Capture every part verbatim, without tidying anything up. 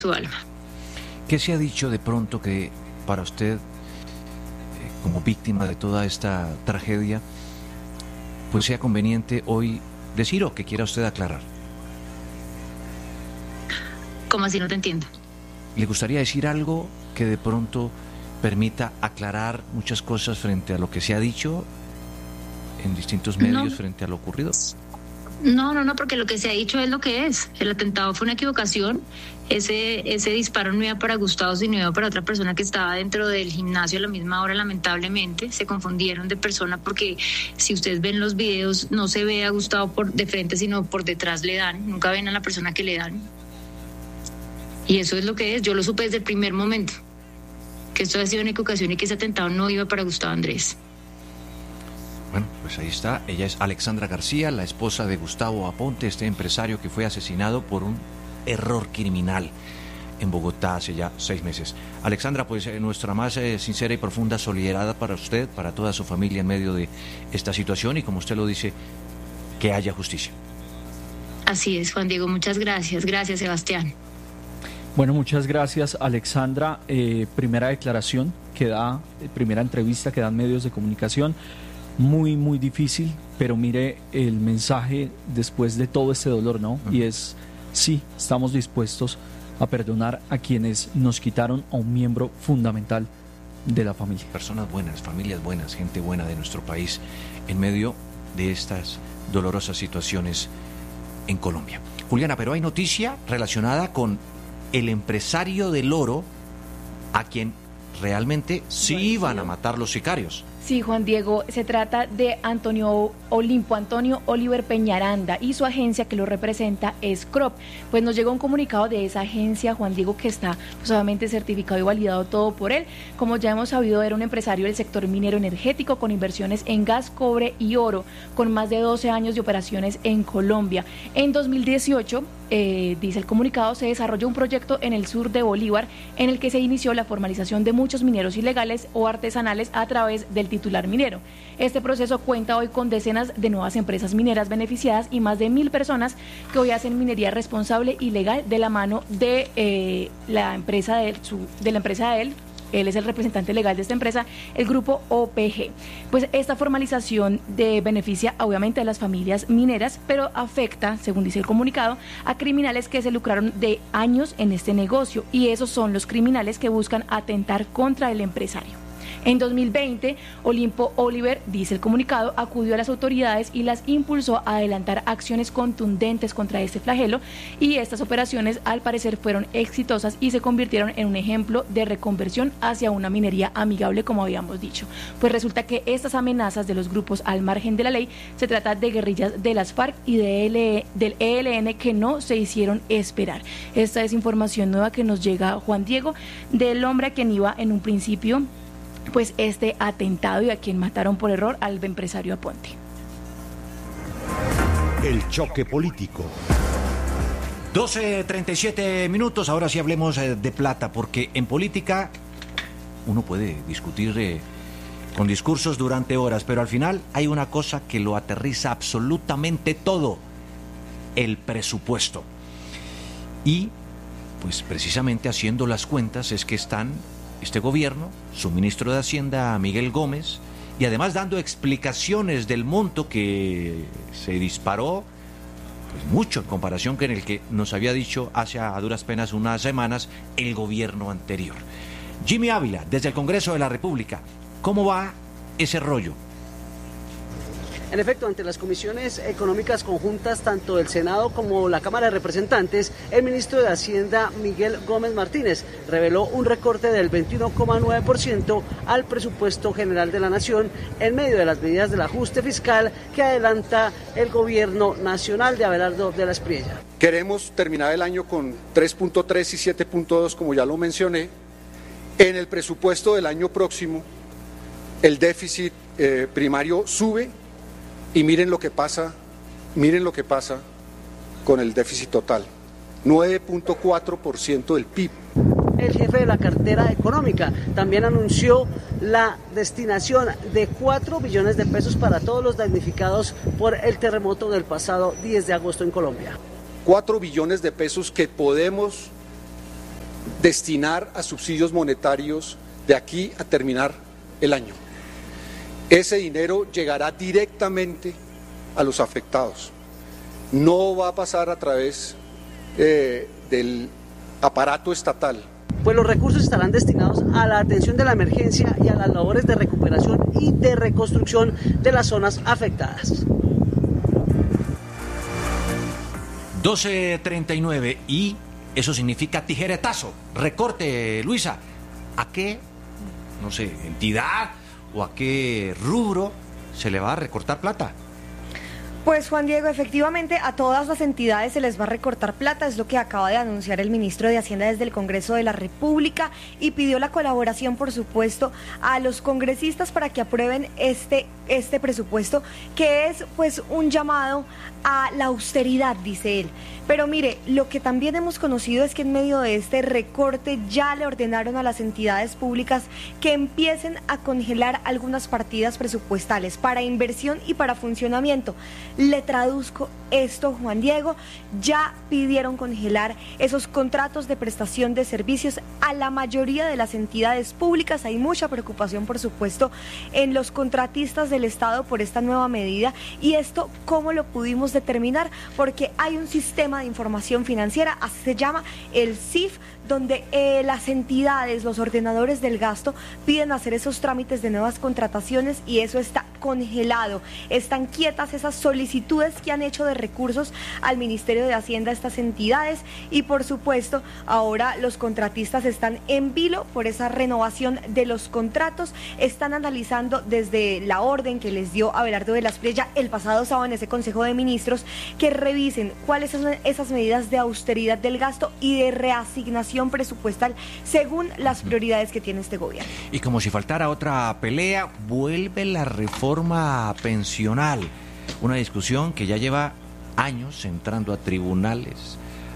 su alma. ¿Qué se ha dicho de pronto que para usted, eh, como víctima de toda esta tragedia, pues sea conveniente hoy decir o que quiera usted aclarar? ¿Cómo así? No te entiendo. ¿Le gustaría decir algo que de pronto permita aclarar muchas cosas frente a lo que se ha dicho en distintos medios no. frente a lo ocurrido? No, no, no, porque lo que se ha dicho es lo que es. El atentado fue una equivocación. Ese, ese disparo no iba para Gustavo, sino iba para otra persona que estaba dentro del gimnasio a la misma hora, lamentablemente. Se confundieron de persona porque si ustedes ven los videos, no se ve a Gustavo por de frente, sino por detrás le dan. Nunca ven a la persona que le dan. Y eso es lo que es. Yo lo supe desde el primer momento, que esto ha sido una equivocación y que ese atentado no iba para Gustavo Andrés. Bueno, pues ahí está. Ella es Alexandra García, la esposa de Gustavo Aponte, este empresario que fue asesinado por un error criminal en Bogotá hace ya seis meses. Alexandra, pues eh, nuestra más eh, sincera y profunda solidaridad para usted, para toda su familia en medio de esta situación y, como usted lo dice, que haya justicia. Así es, Juan Diego. Muchas gracias. Gracias, Sebastián. Bueno, muchas gracias, Alexandra. Eh, primera declaración que da, eh, primera entrevista que dan medios de comunicación. Muy, muy difícil, pero mire el mensaje después de todo este dolor, ¿no? Uh-huh. Y es, sí, estamos dispuestos a perdonar a quienes nos quitaron a un miembro fundamental de la familia. Personas buenas, familias buenas, gente buena de nuestro país en medio de estas dolorosas situaciones en Colombia. Juliana, pero hay noticia relacionada con el empresario del oro a quien realmente sí iban a matar los sicarios. Sí, Juan Diego, se trata de Antonio Olimpo Antonio Oliver Peñaranda y su agencia que lo representa es Crop. Pues nos llegó un comunicado de esa agencia, Juan Diego, que está pues, obviamente certificado y validado todo por él. Como ya hemos sabido, era un empresario del sector minero energético con inversiones en gas, cobre y oro, con más de doce años de operaciones en Colombia. En dos mil dieciocho, eh, dice el comunicado, se desarrolló un proyecto en el sur de Bolívar en el que se inició la formalización de muchos mineros ilegales o artesanales a través del titular minero. Este proceso cuenta hoy con decenas de nuevas empresas mineras beneficiadas y más de mil personas que hoy hacen minería responsable y legal de la mano de eh, la empresa de, su, de la empresa de él. Él es el representante legal de esta empresa, el grupo O P G. Pues esta formalización de beneficia obviamente a las familias mineras, pero afecta, según dice el comunicado, a criminales que se lucraron de años en este negocio, y esos son los criminales que buscan atentar contra el empresario. En dos mil veinte, Olimpo Oliver, dice el comunicado, acudió a las autoridades y las impulsó a adelantar acciones contundentes contra este flagelo, y estas operaciones al parecer fueron exitosas y se convirtieron en un ejemplo de reconversión hacia una minería amigable, como habíamos dicho. Pues resulta que estas amenazas de los grupos al margen de la ley se trata de guerrillas de las FARC y de L, del E L N que no se hicieron esperar. Esta es información nueva que nos llega, Juan Diego, del hombre a quien iba en un principio pues este atentado y a quien mataron por error al empresario Aponte. El choque político. doce treinta y siete minutos, ahora sí hablemos de plata, porque en política uno puede discutir eh, con discursos durante horas, pero al final hay una cosa que lo aterriza absolutamente todo: el presupuesto. Y pues precisamente haciendo las cuentas es que están este gobierno, su ministro de Hacienda, Miguel Gómez, y además dando explicaciones del monto que se disparó, pues mucho en comparación con el que nos había dicho hace a duras penas unas semanas el gobierno anterior. Jimmy Ávila, desde el Congreso de la República, ¿cómo va ese rollo? En efecto, ante las comisiones económicas conjuntas, tanto del Senado como la Cámara de Representantes, el ministro de Hacienda, Miguel Gómez Martínez, reveló un recorte del veintiuno coma nueve por ciento al presupuesto general de la Nación en medio de las medidas del ajuste fiscal que adelanta el gobierno nacional de Abelardo de la Espriella. Queremos terminar el año con tres punto tres y siete punto dos, como ya lo mencioné. En el presupuesto del año próximo, el déficit eh, primario sube. Y miren lo que pasa, miren lo que pasa con el déficit total, nueve punto cuatro por ciento del P I B. El jefe de la cartera económica también anunció la destinación de cuatro billones de pesos para todos los damnificados por el terremoto del pasado diez de agosto en Colombia. cuatro billones de pesos que podemos destinar a subsidios monetarios de aquí a terminar el año. Ese dinero llegará directamente a los afectados. No va a pasar a través eh, del aparato estatal. Pues los recursos estarán destinados a la atención de la emergencia y a las labores de recuperación y de reconstrucción de las zonas afectadas. doce treinta y nueve y eso significa tijeretazo, recorte, Luisa. ¿A qué, no sé, entidad o a qué rubro se le va a recortar plata? Pues Juan Diego, efectivamente a todas las entidades se les va a recortar plata, es lo que acaba de anunciar el ministro de Hacienda desde el Congreso de la República y pidió la colaboración, por supuesto, a los congresistas para que aprueben este, este presupuesto, que es pues un llamado a la austeridad, dice él. Pero mire, lo que también hemos conocido es que en medio de este recorte ya le ordenaron a las entidades públicas que empiecen a congelar algunas partidas presupuestales para inversión y para funcionamiento. Le traduzco esto, Juan Diego, ya pidieron congelar esos contratos de prestación de servicios a la mayoría de las entidades públicas. Hay mucha preocupación, por supuesto, en los contratistas del Estado por esta nueva medida. Y esto, ¿cómo lo pudimos determinar? Porque hay un sistema de información financiera, así se llama, el C I F, donde eh, las entidades, los ordenadores del gasto, piden hacer esos trámites de nuevas contrataciones y eso está congelado. Están quietas esas solicitudes que han hecho de recursos al Ministerio de Hacienda estas entidades y, por supuesto, ahora los contratistas están en vilo por esa renovación de los contratos. Están analizando desde la orden que les dio Abelardo de la Espriella el pasado sábado en ese Consejo de Ministros que revisen cuáles son esas medidas de austeridad del gasto y de reasignación presupuestal según las prioridades que tiene este gobierno. Y como si faltara otra pelea, vuelve la reforma pensional, una discusión que ya lleva años entrando a tribunales,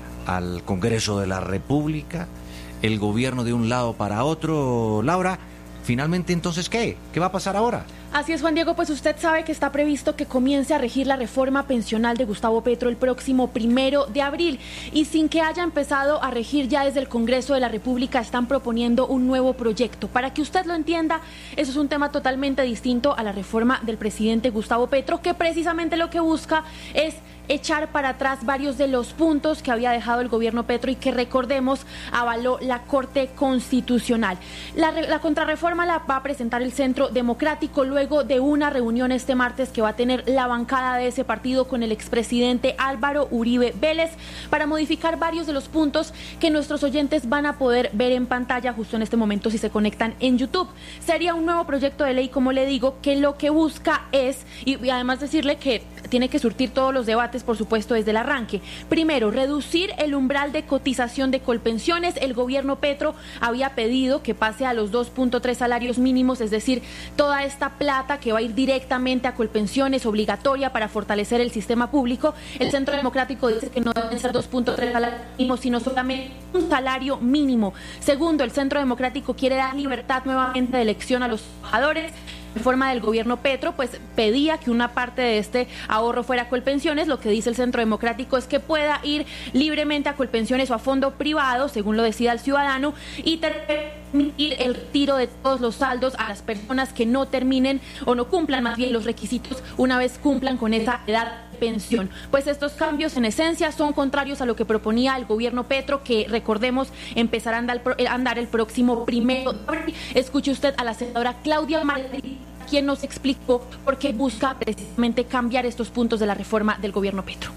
al Congreso de la República, el gobierno de un lado para otro. Laura, finalmente entonces, ¿qué? ¿Qué va a pasar ahora? Así es, Juan Diego, pues usted sabe que está previsto que comience a regir la reforma pensional de Gustavo Petro el próximo primero de abril y sin que haya empezado a regir ya desde el Congreso de la República están proponiendo un nuevo proyecto. Para que usted lo entienda, eso es un tema totalmente distinto a la reforma del presidente Gustavo Petro, que precisamente lo que busca es echar para atrás varios de los puntos que había dejado el gobierno Petro y que, recordemos, avaló la Corte Constitucional. La, la contrarreforma la va a presentar el Centro Democrático luego de una reunión este martes que va a tener la bancada de ese partido con el expresidente Álvaro Uribe Vélez para modificar varios de los puntos que nuestros oyentes van a poder ver en pantalla justo en este momento si se conectan en YouTube. Sería un nuevo proyecto de ley, como le digo, que lo que busca es, y, y además decirle que tiene que surtir todos los debates, por supuesto, desde el arranque. Primero, reducir el umbral de cotización de Colpensiones. El gobierno Petro había pedido que pase a los dos punto tres salarios mínimos, es decir, toda esta plata que va a ir directamente a Colpensiones, obligatoria para fortalecer el sistema público. El Centro Democrático dice que no deben ser dos punto tres salarios mínimos, sino solamente un salario mínimo. Segundo, el Centro Democrático quiere dar libertad nuevamente de elección a los trabajadores. La reforma del gobierno Petro pues pedía que una parte de este ahorro fuera a Colpensiones. Lo que dice el Centro Democrático es que pueda ir libremente a Colpensiones o a fondo privado, según lo decida el ciudadano, y permitir el retiro de todos los saldos a las personas que no terminen o no cumplan más bien los requisitos una vez cumplan con esa edad de pensión. Pues estos cambios en esencia son contrarios a lo que proponía el gobierno Petro, que recordemos empezará a andar, a andar el próximo primero de abril. Escuche usted a la senadora Claudia Martínez, quien nos explicó por qué busca precisamente cambiar estos puntos de la reforma del gobierno Petro.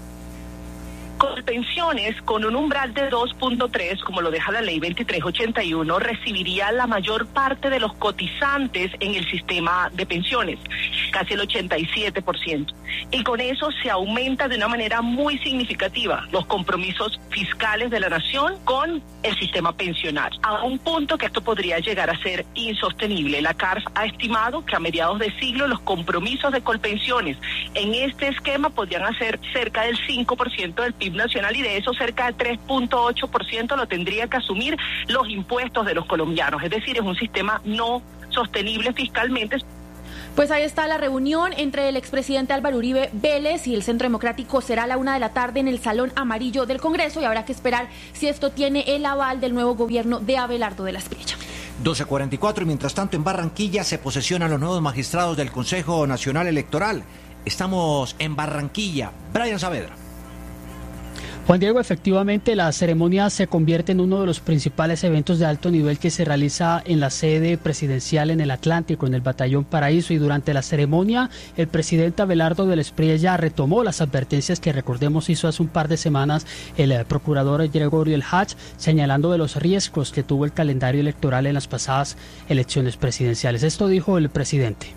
Colpensiones, con un umbral de dos punto tres, como lo deja la ley veintitrés ochenta y uno, recibiría la mayor parte de los cotizantes en el sistema de pensiones, casi el ochenta y siete por ciento. Y con eso se aumenta de una manera muy significativa los compromisos fiscales de la nación con el sistema pensional, a un punto que esto podría llegar a ser insostenible. La C A R F ha estimado que a mediados de siglo los compromisos de Colpensiones en este esquema podrían hacer cerca del cinco por ciento del P I B nacional, y de eso cerca del tres punto ocho por ciento lo tendría que asumir los impuestos de los colombianos. Es decir, es un sistema no sostenible fiscalmente. Pues ahí está la reunión entre el expresidente Álvaro Uribe Vélez y el Centro Democrático. Será a la una de la tarde en el Salón Amarillo del Congreso y habrá que esperar si esto tiene el aval del nuevo gobierno de Abelardo de la Espriella. doce cuarenta y cuatro y mientras tanto en Barranquilla se posesionan los nuevos magistrados del Consejo Nacional Electoral. Estamos en Barranquilla. Brian Saavedra. Juan Diego, efectivamente la ceremonia se convierte en uno de los principales eventos de alto nivel que se realiza en la sede presidencial en el Atlántico, en el Batallón Paraíso, y durante la ceremonia el presidente Abelardo de la Espriella retomó las advertencias que, recordemos, hizo hace un par de semanas el eh, procurador Gregorio El Hach, señalando de los riesgos que tuvo el calendario electoral en las pasadas elecciones presidenciales. Esto dijo el presidente.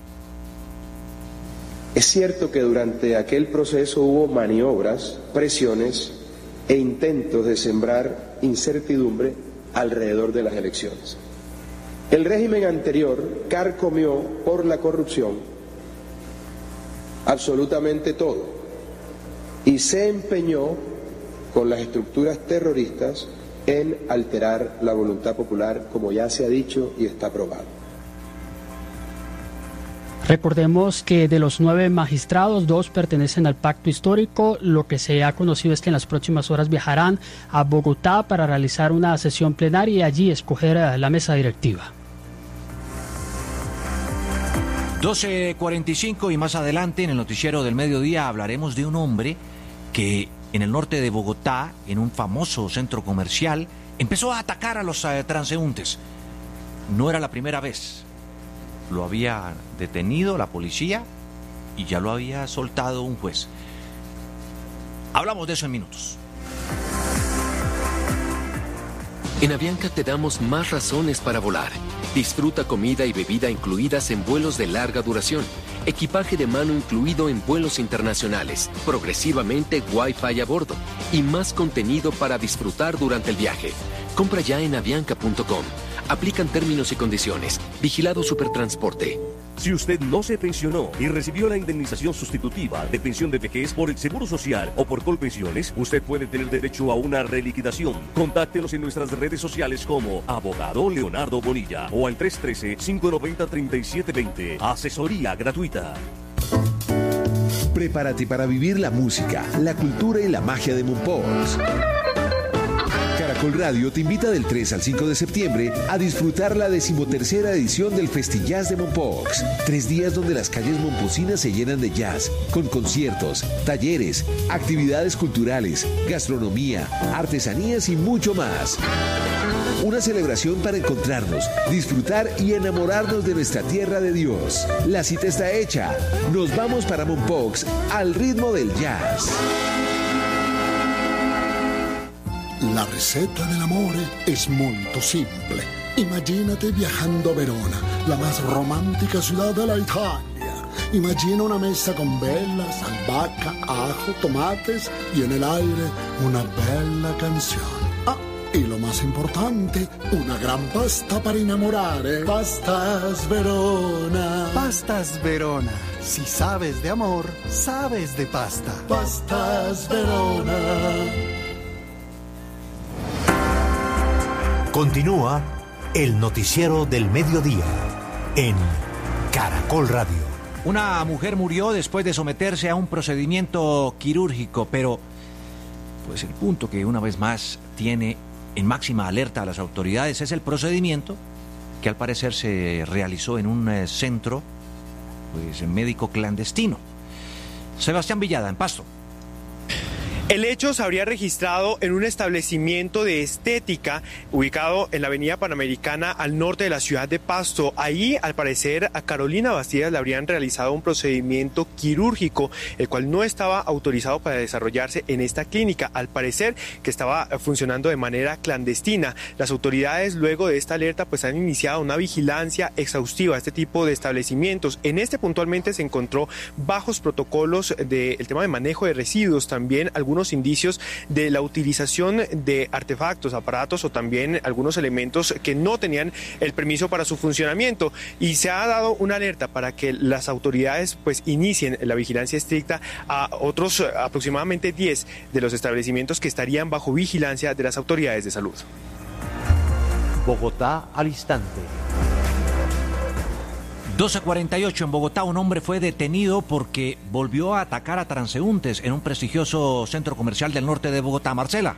Es cierto que durante aquel proceso hubo maniobras, presiones e intentos de sembrar incertidumbre alrededor de las elecciones. El régimen anterior carcomió por la corrupción absolutamente todo y se empeñó con las estructuras terroristas en alterar la voluntad popular, como ya se ha dicho y está probado. Recordemos que de los nueve magistrados, dos pertenecen al pacto histórico. Lo que se ha conocido es que en las próximas horas viajarán a Bogotá para realizar una sesión plenaria y allí escoger a la mesa directiva. doce cuarenta y cinco y más adelante en el noticiero del mediodía hablaremos de un hombre que en el norte de Bogotá, en un famoso centro comercial, empezó a atacar a los eh, transeúntes. No era la primera vez. Lo había detenido la policía y ya lo había soltado un juez. Hablamos de eso en minutos. En Avianca te damos más razones para volar. Disfruta comida y bebida incluidas en vuelos de larga duración, equipaje de mano incluido en vuelos internacionales, progresivamente Wi-Fi a bordo y más contenido para disfrutar durante el viaje. Compra ya en avianca punto com. Aplican términos y condiciones. Vigilado Supertransporte. Si usted no se pensionó y recibió la indemnización sustitutiva de pensión de vejez por el Seguro Social o por Colpensiones, usted puede tener derecho a una reliquidación. Contáctenos en nuestras redes sociales como Abogado Leonardo Bonilla o al tres uno tres, cinco nueve cero, tres siete dos cero. Asesoría gratuita. Prepárate para vivir la música, la cultura y la magia de Mompox. Caracol Radio te invita del tres al cinco de septiembre a disfrutar la decimotercera edición del Festillas de Mompox. Tres días donde las calles momposinas se llenan de jazz, con conciertos, talleres, actividades culturales, gastronomía, artesanías y mucho más. Una celebración para encontrarnos, disfrutar y enamorarnos de nuestra tierra de Dios. La cita está hecha. Nos vamos para Mompox al ritmo del jazz. La receta dell'amore es molto simple. Imagínate viajando a Verona, la más romántica ciudad de la Italia. Imagina una mesa con velas, albahaca, ajo, tomates y en el aire una bella canción. Ah, y lo más importante, una gran pasta para enamorare. Pastas Verona. Pastas Verona. Si sabes de amor, sabes de pasta. Pastas Verona. Continúa el noticiero del mediodía en Caracol Radio. Una mujer murió después de someterse a un procedimiento quirúrgico, pero pues el punto que una vez más tiene en máxima alerta a las autoridades es el procedimiento que al parecer se realizó en un eh, centro pues médico clandestino. Sebastián Villada, en Pasto. El hecho se habría registrado en un establecimiento de estética ubicado en la avenida Panamericana al norte de la ciudad de Pasto. Ahí, al parecer, a Carolina Bastidas le habrían realizado un procedimiento quirúrgico, el cual no estaba autorizado para desarrollarse en esta clínica. Al parecer, que estaba funcionando de manera clandestina. Las autoridades, luego de esta alerta, pues han iniciado una vigilancia exhaustiva a este tipo de establecimientos. En este puntualmente se encontró bajos protocolos del tema de manejo de residuos, también algunos indicios de la utilización de artefactos, aparatos o también algunos elementos que no tenían el permiso para su funcionamiento, y se ha dado una alerta para que las autoridades pues inicien la vigilancia estricta a otros aproximadamente diez de los establecimientos que estarían bajo vigilancia de las autoridades de salud. Bogotá al instante. doce cuarenta y ocho en Bogotá, un hombre fue detenido porque volvió a atacar a transeúntes en un prestigioso centro comercial del norte de Bogotá. Marcela.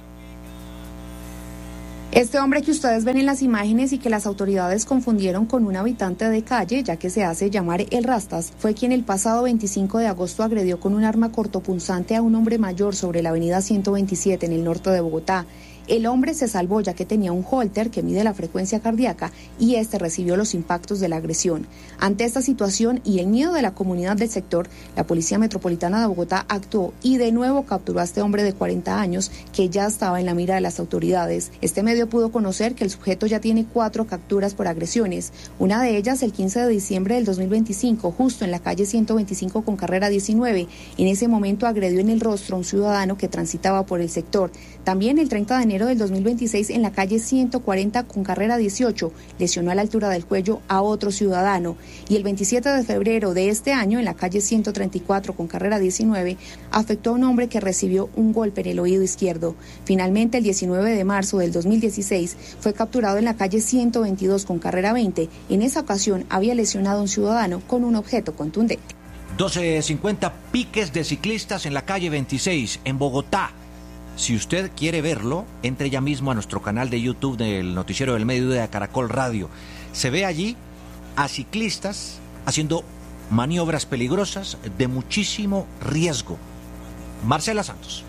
Este hombre que ustedes ven en las imágenes y que las autoridades confundieron con un habitante de calle, ya que se hace llamar El Rastas, fue quien el pasado veinticinco de agosto agredió con un arma cortopunzante a un hombre mayor sobre la avenida ciento veintisiete en el norte de Bogotá. El hombre se salvó ya que tenía un holter que mide la frecuencia cardíaca y este recibió los impactos de la agresión. Ante esta situación y el miedo de la comunidad del sector, la Policía Metropolitana de Bogotá actuó y de nuevo capturó a este hombre de cuarenta años que ya estaba en la mira de las autoridades. Este medio pudo conocer que el sujeto ya tiene cuatro capturas por agresiones, una de ellas el quince de diciembre del dos mil veinticinco, justo en la calle ciento veinticinco con carrera diecinueve. En ese momento agredió en el rostro a un ciudadano que transitaba por el sector. También el treinta de enero del dos mil veintiséis en la calle ciento cuarenta con carrera dieciocho, lesionó a la altura del cuello a otro ciudadano. Y el veintisiete de febrero de este año en la calle ciento treinta y cuatro con carrera diecinueve, afectó a un hombre que recibió un golpe en el oído izquierdo. Finalmente, el diecinueve de marzo del dos mil dieciséis, fue capturado en la calle ciento veintidós con carrera veinte. En esa ocasión había lesionado a un ciudadano con un objeto contundente. doce cincuenta, piques de ciclistas en la calle veintiséis en Bogotá. Si usted quiere verlo, entre ya mismo a nuestro canal de YouTube del Noticiero del Mediodía de Caracol Radio. Se ve allí a ciclistas haciendo maniobras peligrosas de muchísimo riesgo. Marcela Santos.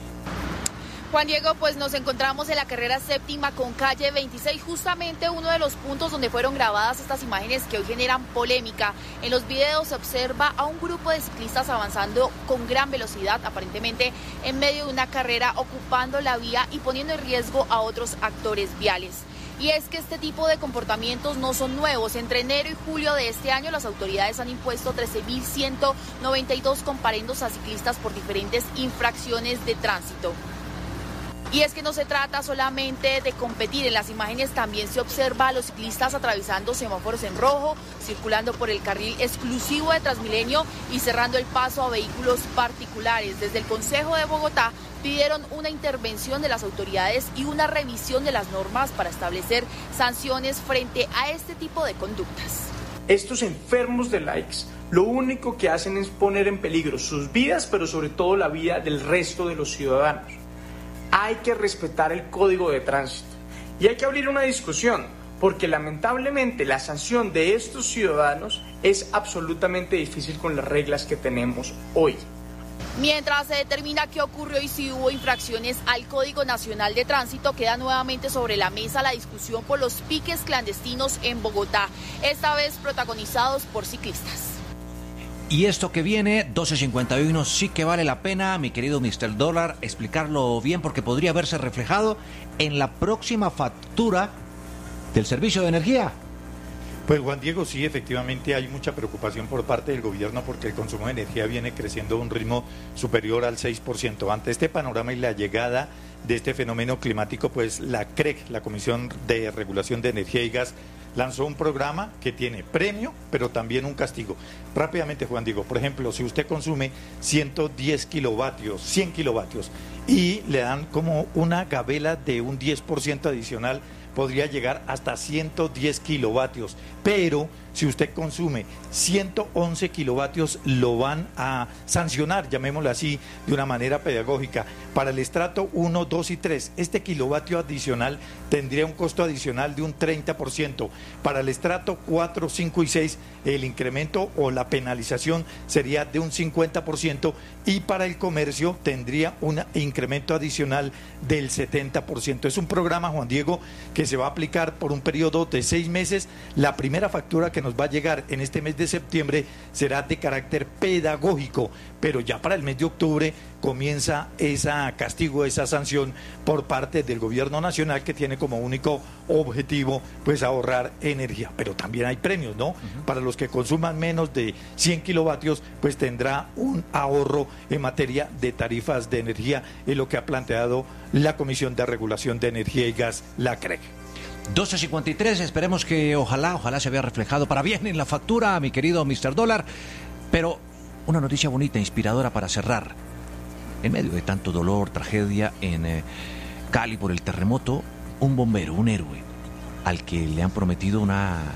Juan Diego, pues nos encontramos en la carrera séptima con calle veintiséis, justamente uno de los puntos donde fueron grabadas estas imágenes que hoy generan polémica. En los videos se observa a un grupo de ciclistas avanzando con gran velocidad, aparentemente en medio de una carrera, ocupando la vía y poniendo en riesgo a otros actores viales. Y es que este tipo de comportamientos no son nuevos. Entre enero y julio de este año, las autoridades han impuesto trece mil ciento noventa y dos comparendos a ciclistas por diferentes infracciones de tránsito. Y es que no se trata solamente de competir, en las imágenes también se observa a los ciclistas atravesando semáforos en rojo, circulando por el carril exclusivo de Transmilenio y cerrando el paso a vehículos particulares. Desde el Consejo de Bogotá pidieron una intervención de las autoridades y una revisión de las normas para establecer sanciones frente a este tipo de conductas. Estos enfermos de likes lo único que hacen es poner en peligro sus vidas, pero sobre todo la vida del resto de los ciudadanos. Hay que respetar el código de tránsito y hay que abrir una discusión, porque lamentablemente la sanción de estos ciudadanos es absolutamente difícil con las reglas que tenemos hoy. Mientras se determina qué ocurrió y si hubo infracciones al Código Nacional de Tránsito, queda nuevamente sobre la mesa la discusión por los piques clandestinos en Bogotá, esta vez protagonizados por ciclistas. Y esto que viene, doce cincuenta y uno, sí que vale la pena, mi querido mister Dólar, explicarlo bien, porque podría verse reflejado en la próxima factura del servicio de energía. Pues Juan Diego, sí, efectivamente hay mucha preocupación por parte del gobierno porque el consumo de energía viene creciendo a un ritmo superior al seis por ciento. Ante este panorama y la llegada de este fenómeno climático, pues la C R E G, la Comisión de Regulación de Energía y Gas, lanzó un programa que tiene premio, pero también un castigo. Rápidamente, Juan Diego, por ejemplo, si usted consume ciento diez kilovatios, cien kilovatios, y le dan como una gabela de un diez por ciento adicional, podría llegar hasta ciento diez kilovatios, pero si usted consume ciento once kilovatios lo van a sancionar, llamémoslo así, de una manera pedagógica. Para el estrato uno, dos y tres, este kilovatio adicional tendría un costo adicional de un treinta por ciento. Para el estrato cuatro, cinco y seis, el incremento o la penalización sería de un cincuenta por ciento, y para el comercio tendría un incremento adicional del setenta por ciento. Es un programa, Juan Diego, que se va a aplicar por un periodo de seis meses. La primera factura que nos va a llegar en este mes de septiembre será de carácter pedagógico, pero ya para el mes de octubre comienza ese castigo, esa sanción por parte del gobierno nacional, que tiene como único objetivo pues ahorrar energía. Pero también hay premios, ¿no? Uh-huh. Para los que consuman menos de cien kilovatios, pues tendrá un ahorro en materia de tarifas de energía, es lo que ha planteado la Comisión de Regulación de Energía y Gas, la C R E G. doce cincuenta y tres, esperemos que ojalá, ojalá se vea reflejado para bien en la factura, mi querido mister Dólar. Pero una noticia bonita, inspiradora para cerrar. En medio de tanto dolor, tragedia en eh, Cali por el terremoto, un bombero, un héroe, al que le han prometido una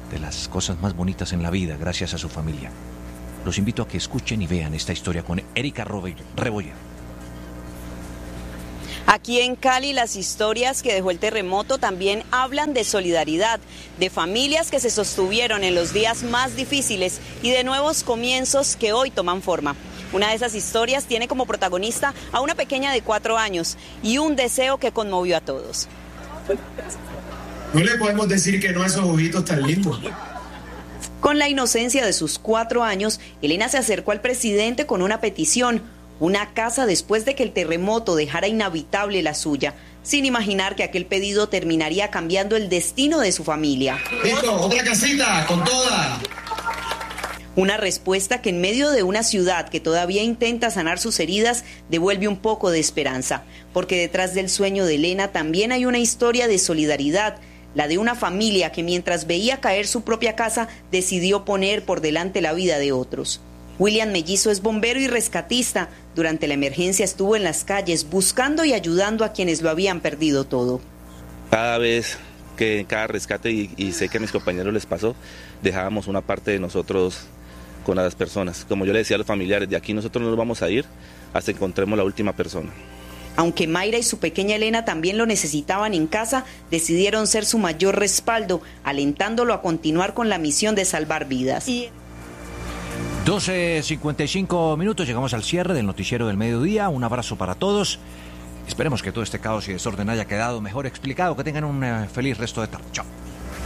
de las cosas más bonitas en la vida gracias a su familia. Los invito a que escuchen y vean esta historia con Erika Rebolledo. Aquí en Cali, las historias que dejó el terremoto también hablan de solidaridad, de familias que se sostuvieron en los días más difíciles y de nuevos comienzos que hoy toman forma. Una de esas historias tiene como protagonista a una pequeña de cuatro años y un deseo que conmovió a todos. No le podemos decir que no a esos ojitos tan lindos. Con la inocencia de sus cuatro años, Elena se acercó al presidente con una petición: una casa después de que el terremoto dejara inhabitable la suya, sin imaginar que aquel pedido terminaría cambiando el destino de su familia. Listo, otra casita, con toda. Una respuesta que en medio de una ciudad que todavía intenta sanar sus heridas, devuelve un poco de esperanza, porque detrás del sueño de Elena también hay una historia de solidaridad, la de una familia que mientras veía caer su propia casa, decidió poner por delante la vida de otros. William Mellizo es bombero y rescatista. Durante la emergencia estuvo en las calles buscando y ayudando a quienes lo habían perdido todo. Cada vez que en cada rescate, y, y sé que a mis compañeros les pasó, dejábamos una parte de nosotros con las personas. Como yo le decía a los familiares, de aquí nosotros no nos vamos a ir hasta encontremos la última persona. Aunque Mayra y su pequeña Elena también lo necesitaban en casa, decidieron ser su mayor respaldo, alentándolo a continuar con la misión de salvar vidas. Y... doce cincuenta y cinco minutos, llegamos al cierre del noticiero del mediodía. Un abrazo para todos. Esperemos que todo este caos y desorden haya quedado mejor explicado. Que tengan un uh, feliz resto de tarde. Chao.